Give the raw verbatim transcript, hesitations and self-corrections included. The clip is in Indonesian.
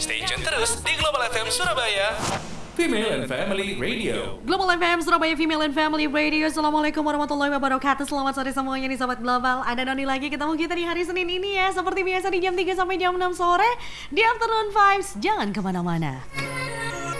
Stay tune terus di Global F M Surabaya, Female and Family Radio. Global F M Surabaya Female and Family Radio. Assalamualaikum warahmatullahi wabarakatuh. Selamat sore semuanya nih Sobat Global. Ada Noni lagi ketemu kita di hari Senin ini ya. Seperti biasa di jam tiga sampai jam enam sore di Afternoon Vibes. Jangan kemana-mana.